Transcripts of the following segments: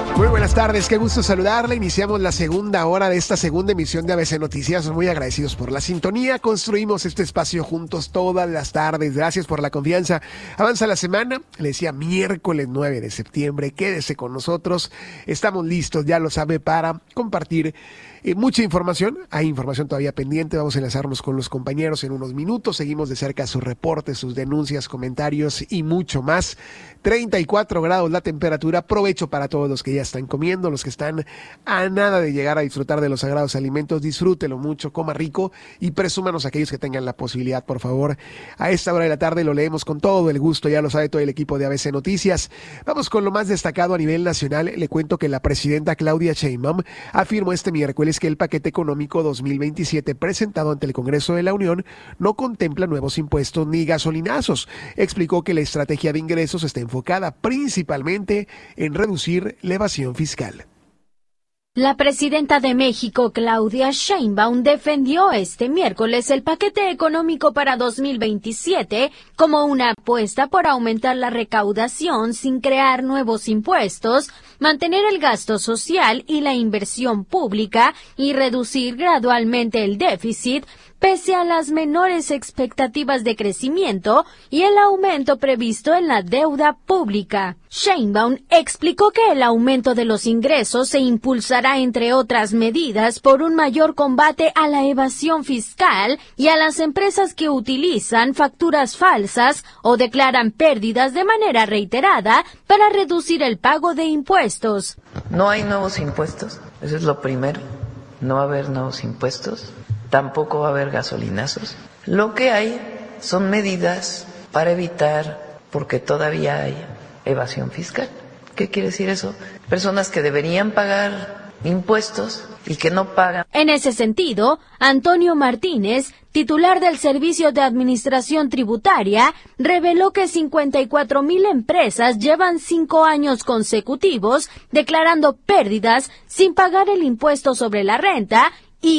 Muy buenas tardes, qué gusto saludarle. Iniciamos la segunda hora de esta segunda emisión de ABC Noticias. Muy agradecidos por la sintonía. Construimos este espacio juntos todas las tardes. Gracias por la confianza. Avanza la semana, le decía miércoles 9 de septiembre. Quédese con nosotros. Estamos listos, ya lo sabe, para compartir mucha información. Hay información todavía pendiente. Vamos a enlazarnos con los compañeros en unos minutos. Seguimos de cerca sus reportes, sus denuncias, comentarios y mucho más. 34 grados la temperatura. Provecho para todos los que ya están comiendo, los que están a nada de llegar a disfrutar de los sagrados alimentos. Disfrútelo mucho, coma rico y presúmanos a aquellos que tengan la posibilidad, por favor. A esta hora de la tarde lo leemos con todo el gusto, ya lo sabe todo el equipo de ABC Noticias. Vamos con lo más destacado a nivel nacional. Le cuento que la presidenta Claudia Sheinbaum afirmó este miércoles que el paquete económico 2027 presentado ante el Congreso de la Unión no contempla nuevos impuestos ni gasolinazos. Explicó que la estrategia de ingresos está enfocada principalmente en reducir la evasión fiscal. La presidenta de México, Claudia Sheinbaum, defendió este miércoles el paquete económico para 2027 como una apuesta por aumentar la recaudación sin crear nuevos impuestos, mantener el gasto social y la inversión pública y reducir gradualmente el déficit, pese a las menores expectativas de crecimiento y el aumento previsto en la deuda pública. Sheinbaum explicó que el aumento de los ingresos se impulsará, entre otras medidas, por un mayor combate a la evasión fiscal y a las empresas que utilizan facturas falsas o declaran pérdidas de manera reiterada para reducir el pago de impuestos. No hay nuevos impuestos, eso es lo primero. No va a haber nuevos impuestos. Tampoco va a haber gasolinazos. Lo que hay son medidas para evitar, porque todavía hay evasión fiscal. ¿Qué quiere decir eso? Personas que deberían pagar impuestos y que no pagan. En ese sentido, Antonio Martínez, titular del Servicio de Administración Tributaria, reveló que 54,000 empresas llevan 5 años consecutivos declarando pérdidas sin pagar el impuesto sobre la renta,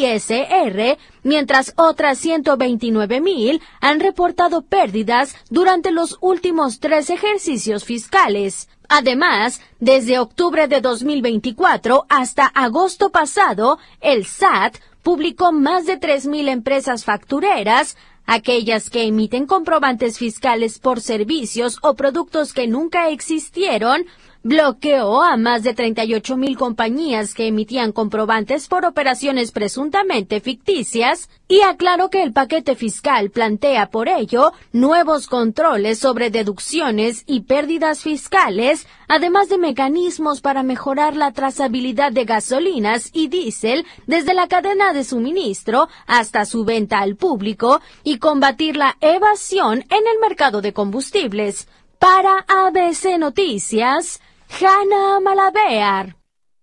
ISR, mientras otras 129,000 han reportado pérdidas durante los últimos 3 ejercicios fiscales. Además, desde octubre de 2024 hasta agosto pasado, el SAT publicó más de 3,000 empresas factureras, aquellas que emiten comprobantes fiscales por servicios o productos que nunca existieron, bloqueó a más de 38,000 compañías que emitían comprobantes por operaciones presuntamente ficticias y aclaró que el paquete fiscal plantea por ello nuevos controles sobre deducciones y pérdidas fiscales, además de mecanismos para mejorar la trazabilidad de gasolinas y diésel desde la cadena de suministro hasta su venta al público y combatir la evasión en el mercado de combustibles. Para ABC Noticias, Hanna Malabear.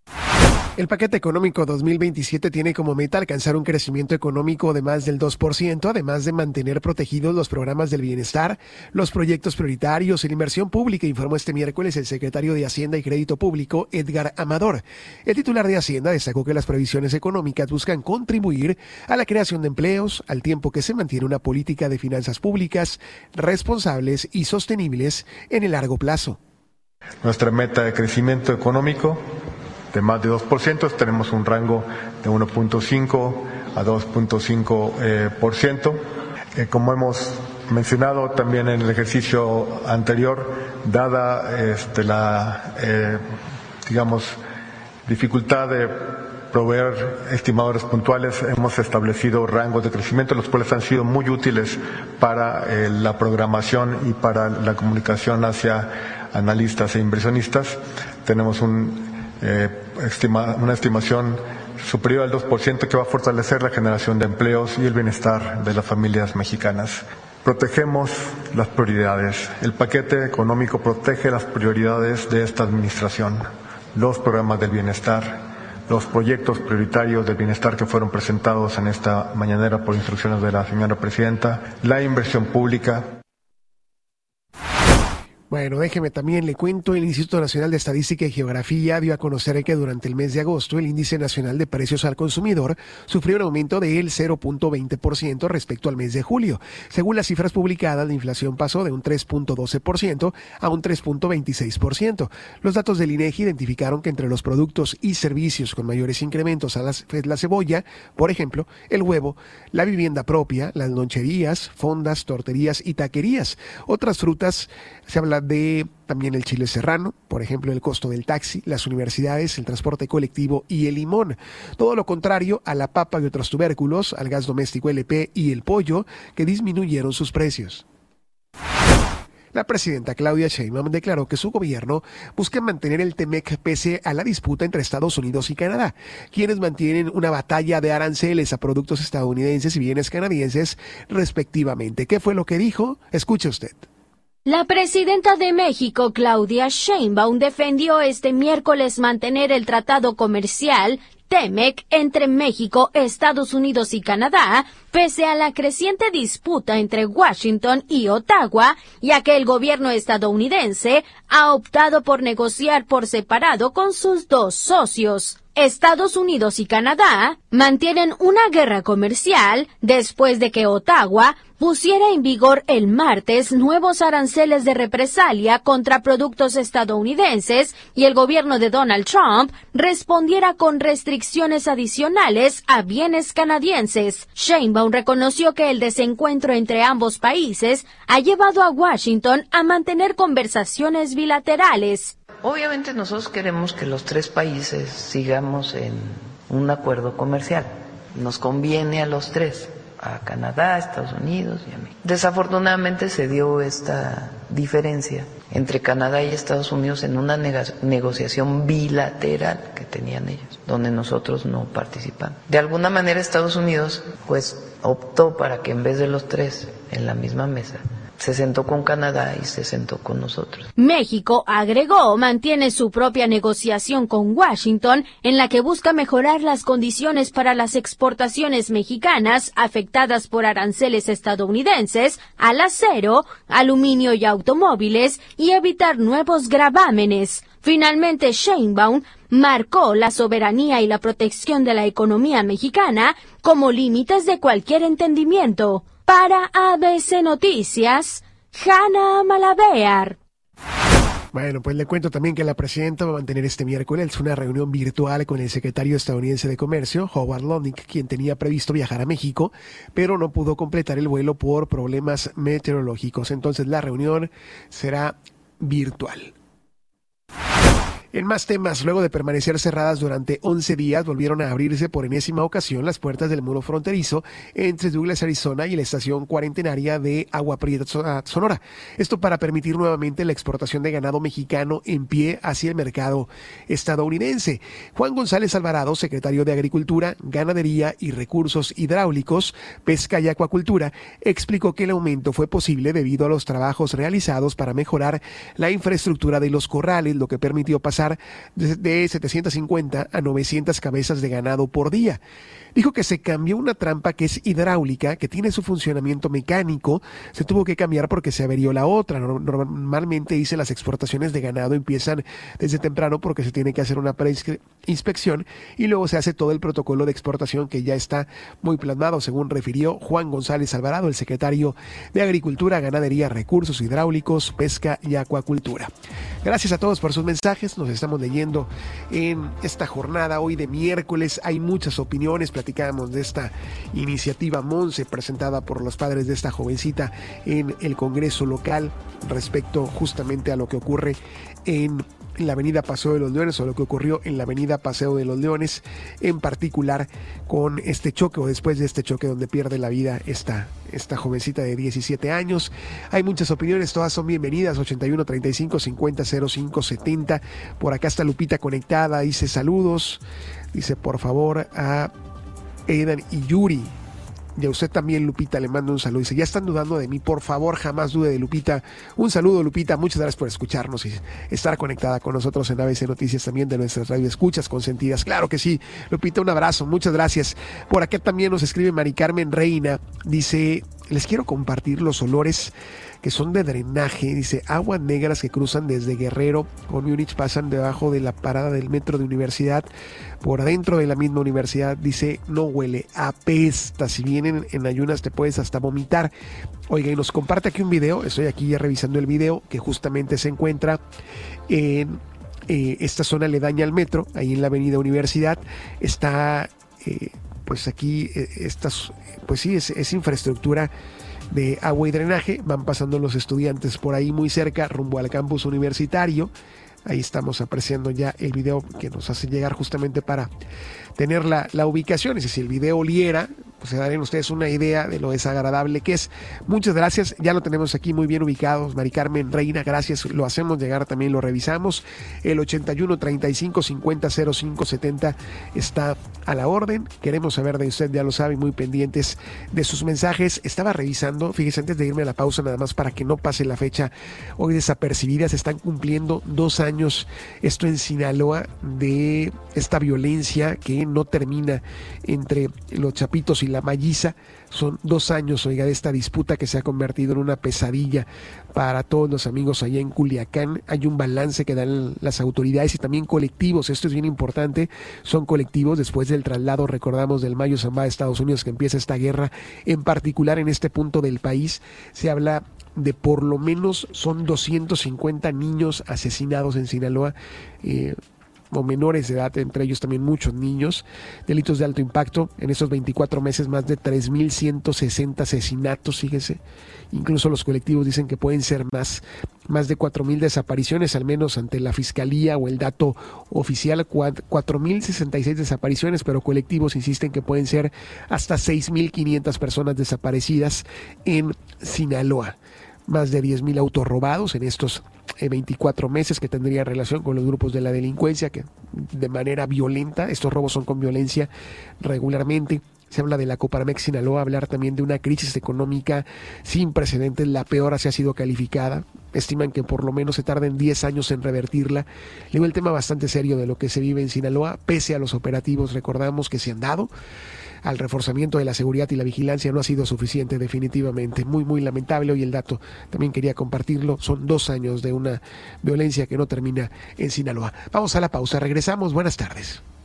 El paquete económico 2027 tiene como meta alcanzar un crecimiento económico de más del 2%, además de mantener protegidos los programas del bienestar, los proyectos prioritarios y la inversión pública, informó este miércoles el secretario de Hacienda y Crédito Público, Edgar Amador. El titular de Hacienda destacó que las previsiones económicas buscan contribuir a la creación de empleos, al tiempo que se mantiene una política de finanzas públicas responsables y sostenibles en el largo plazo. Nuestra meta de crecimiento económico de más de 2%, tenemos un rango de 1.5 a 2.5%. Como hemos mencionado también en el ejercicio anterior, dada la dificultad de proveer estimadores puntuales, hemos establecido rangos de crecimiento, los cuales han sido muy útiles para la programación y para la comunicación hacia analistas e inversionistas. Tenemos una estimación superior al 2% que va a fortalecer la generación de empleos y el bienestar de las familias mexicanas. Protegemos las prioridades. El paquete económico protege las prioridades de esta administración, los programas del bienestar, los proyectos prioritarios del bienestar que fueron presentados en esta mañanera por instrucciones de la señora presidenta, la inversión pública. Bueno, déjeme también le cuento, el Instituto Nacional de Estadística y Geografía dio a conocer que durante el mes de agosto el índice nacional de precios al consumidor sufrió un aumento del 0.20% respecto al mes de julio. Según las cifras publicadas, la inflación pasó de un 3.12% a un 3.26%. Los datos del INEGI identificaron que entre los productos y servicios con mayores incrementos a la cebolla, por ejemplo, el huevo, la vivienda propia, las loncherías, fondas, torterías y taquerías. Otras frutas, se habla de también el chile serrano, por ejemplo, el costo del taxi, las universidades, el transporte colectivo y el limón. Todo lo contrario a la papa y otros tubérculos, al gas doméstico LP y el pollo, que disminuyeron sus precios. La presidenta Claudia Sheinbaum declaró que su gobierno busca mantener el TEMEC pese a la disputa entre Estados Unidos y Canadá, quienes mantienen una batalla de aranceles a productos estadounidenses y bienes canadienses respectivamente. ¿Qué fue lo que dijo? Escuche usted. La presidenta de México, Claudia Sheinbaum, defendió este miércoles mantener el tratado comercial TEMEC entre México, Estados Unidos y Canadá, pese a la creciente disputa entre Washington y Ottawa, ya que el gobierno estadounidense ha optado por negociar por separado con sus dos socios. Estados Unidos y Canadá mantienen una guerra comercial después de que Ottawa pusiera en vigor el martes nuevos aranceles de represalia contra productos estadounidenses y el gobierno de Donald Trump respondiera con restricciones adicionales a bienes canadienses. Sheinbaum reconoció que el desencuentro entre ambos países ha llevado a Washington a mantener conversaciones bilaterales. Obviamente nosotros queremos que los tres países sigamos en un acuerdo comercial. Nos conviene a los tres, a Canadá, a Estados Unidos y a México. Desafortunadamente se dio esta diferencia entre Canadá y Estados Unidos en una negociación bilateral que tenían ellos, donde nosotros no participamos. De alguna manera Estados Unidos pues optó para que en vez de los tres en la misma mesa, se sentó con Canadá y se sentó con nosotros. México, agregó, mantiene su propia negociación con Washington en la que busca mejorar las condiciones para las exportaciones mexicanas afectadas por aranceles estadounidenses al acero, aluminio y automóviles y evitar nuevos gravámenes. Finalmente, Sheinbaum marcó la soberanía y la protección de la economía mexicana como límites de cualquier entendimiento. Para ABC Noticias, Hanna Malabear. Bueno, pues le cuento también que la presidenta va a mantener este miércoles una reunión virtual con el secretario estadounidense de Comercio, Howard Lutnick, quien tenía previsto viajar a México, pero no pudo completar el vuelo por problemas meteorológicos. Entonces la reunión será virtual. En más temas, luego de permanecer cerradas durante 11 días, volvieron a abrirse por enésima ocasión las puertas del muro fronterizo entre Douglas, Arizona y la estación cuarentenaria de Agua Prieta, Sonora. Esto para permitir nuevamente la exportación de ganado mexicano en pie hacia el mercado estadounidense. Juan González Alvarado, secretario de Agricultura, Ganadería y Recursos Hidráulicos, Pesca y Acuacultura, explicó que el aumento fue posible debido a los trabajos realizados para mejorar la infraestructura de los corrales, lo que permitió pasar de 750 a 900 cabezas de ganado por día. Dijo que se cambió una trampa que es hidráulica, que tiene su funcionamiento mecánico, se tuvo que cambiar porque se averió la otra. Normalmente, dice, las exportaciones de ganado empiezan desde temprano porque se tiene que hacer una preinspección y luego se hace todo el protocolo de exportación que ya está muy plasmado, según refirió Juan González Alvarado, el secretario de Agricultura, Ganadería, Recursos Hidráulicos, Pesca y Acuacultura. Gracias a todos por sus mensajes, nos estamos leyendo en esta jornada hoy de miércoles. Hay muchas opiniones, platicábamos de esta iniciativa Monse presentada por los padres de esta jovencita en el Congreso local respecto justamente a lo que ocurre en la avenida Paseo de los Leones o lo que ocurrió en la avenida Paseo de los Leones, en particular con este choque o después de este choque donde pierde la vida esta jovencita de 17 años. Hay muchas opiniones, todas son bienvenidas. 81 35 50 05 70. Por acá está Lupita conectada, dice saludos, dice por favor a Edan y Yuri. Y a usted también, Lupita, le mando un saludo. Dice, ya están dudando de mí, por favor, jamás dude de Lupita. Un saludo, Lupita, muchas gracias por escucharnos y estar conectada con nosotros en ABC Noticias, también de nuestras radioescuchas consentidas. Claro que sí, Lupita, un abrazo, muchas gracias. Por acá también nos escribe Mari Carmen Reina, dice, les quiero compartir los olores que son de drenaje. Dice, aguas negras que cruzan desde Guerrero con Múnich, pasan debajo de la parada del metro de Universidad, por adentro de la misma universidad. Dice, no huele, apesta, si vienen en ayunas te puedes hasta vomitar. Oiga, y nos comparte aquí un video, estoy aquí ya revisando el video, que justamente se encuentra en esta zona aledaña al metro, ahí en la avenida Universidad. Está pues aquí pues sí, es infraestructura de agua y drenaje. Van pasando los estudiantes por ahí muy cerca, rumbo al campus universitario. Ahí estamos apreciando ya el video que nos hace llegar justamente para tener la ubicación. Y si el video oliera, pues se darían ustedes una idea de lo desagradable que es. Muchas gracias, ya lo tenemos aquí muy bien ubicados. Mari Carmen Reina, gracias, lo hacemos llegar, también lo revisamos. El 81 35 50 05 70 está a la orden. Queremos saber de usted, ya lo sabe, muy pendientes de sus mensajes. Estaba revisando, fíjese, antes de irme a la pausa, nada más para que no pase la fecha hoy desapercibida, se están cumpliendo 2 años, esto en Sinaloa, de esta violencia que no termina entre los chapitos y la malliza. Son 2 años, oiga, de esta disputa que se ha convertido en una pesadilla para todos los amigos allá en Culiacán. Hay un balance que dan las autoridades y también colectivos. Esto es bien importante, son colectivos después del traslado, recordamos, del Mayo Zambada de Estados Unidos, que empieza esta guerra, en particular en este punto del país. Se habla de por lo menos son 250 niños asesinados en Sinaloa, o menores de edad, entre ellos también muchos niños. Delitos de alto impacto, en estos 24 meses más de 3.160 asesinatos, fíjese. Incluso los colectivos dicen que pueden ser más de 4.000 desapariciones, al menos ante la Fiscalía o el dato oficial, 4.066 desapariciones, pero colectivos insisten que pueden ser hasta 6.500 personas desaparecidas en Sinaloa. Más de 10.000 autos robados en estos 24 meses, que tendría relación con los grupos de la delincuencia, que de manera violenta, estos robos son con violencia regularmente. Se habla de la Coparmex Sinaloa, hablar también de una crisis económica sin precedentes, la peor así ha sido calificada. Estiman que por lo menos se tarden 10 años en revertirla. Luego el tema bastante serio de lo que se vive en Sinaloa, pese a los operativos, recordamos, que se han dado, al reforzamiento de la seguridad y la vigilancia, no ha sido suficiente definitivamente. Muy, muy lamentable. Hoy el dato también quería compartirlo. Son 2 años de una violencia que no termina en Sinaloa. Vamos a la pausa. Regresamos. Buenas tardes.